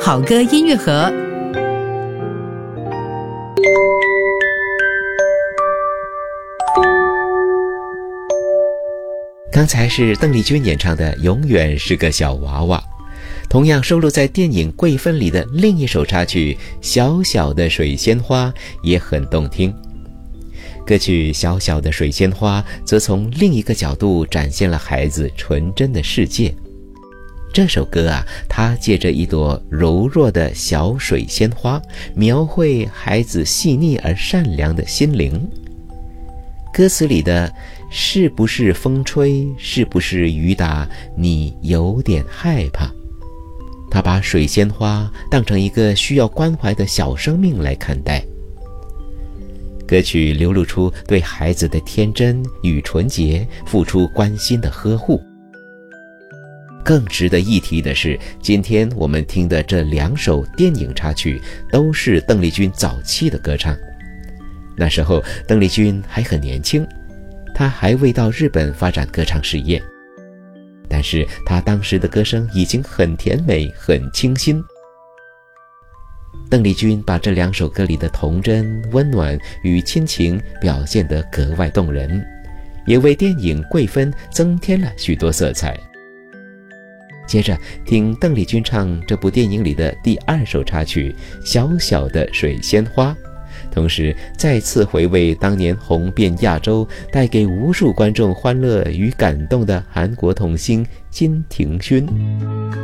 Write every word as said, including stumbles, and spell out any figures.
好歌音乐盒。 刚才是邓丽君演唱的《永远是个小娃娃》，同样收录在电影《贵芬》里的另一首插曲《小小的水仙花》也很动听。歌曲《小小的水仙花》则从另一个角度展现了孩子纯真的世界。这首歌啊，它借着一朵柔弱的小水仙花，描绘孩子细腻而善良的心灵。歌词里的是不是风吹，是不是雨打，你有点害怕，他把水仙花当成一个需要关怀的小生命来看待。歌曲流露出对孩子的天真与纯洁付出关心的呵护。更值得一提的是，今天我们听的这两首电影插曲都是邓丽君早期的歌唱。那时候邓丽君还很年轻，她还未到日本发展歌唱事业，但是她当时的歌声已经很甜美很清新。邓丽君把这两首歌里的童真、温暖与亲情表现得格外动人，也为电影《贵芬》增添了许多色彩。接着听邓丽君唱这部电影里的第二首插曲《小小的水仙花》，同时再次回味当年红遍亚洲、带给无数观众欢乐与感动的韩国童星金廷勋。